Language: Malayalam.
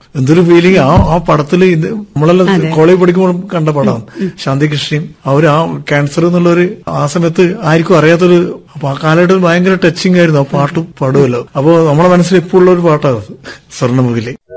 എന്തൊരു ഫീലിംഗ് ആ പടത്തില്. ഇത് നമ്മളെല്ലാം കോളേജ് പഠിക്കുമ്പോൾ കണ്ട പടമാണ് ശാന്തികൃഷ്ണയും. അവർ ആ ക്യാൻസർ എന്നുള്ളൊരു ആ സമയത്ത് ആർക്കും അറിയാത്തൊരു, അപ്പൊ ആ കാലഘട്ടത്തിൽ ഭയങ്കര ടച്ചിങ് ആയിരുന്നു. ആ പാട്ട് പാടുമല്ലോ. അപ്പൊ നമ്മുടെ മനസ്സിൽ ഇപ്പോൾ ഉള്ള ഒരു പാട്ടാണ് സ്വർണ്ണമുഖിലെ.